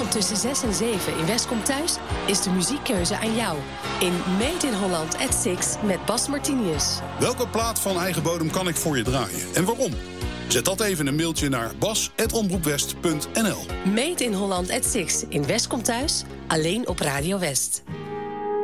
Vanavond tussen 6 en 7 in West komt Thuis is de muziekkeuze aan jou. In Made in Holland at 6 met Bas Martinius. Welke plaat van eigen bodem kan ik voor je draaien en waarom? Zet dat even in een mailtje naar bas@omroepwest.nl. Made in Holland at 6 in West komt Thuis, alleen op Radio West.